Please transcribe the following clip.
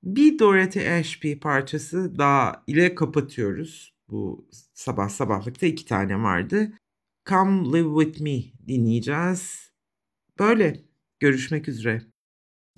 Bir Dorothy Ashby parçası daha ile kapatıyoruz. Bu sabahlıkta 2 tane vardı. Come Live With Me dinleyeceğiz. Böyle, görüşmek üzere.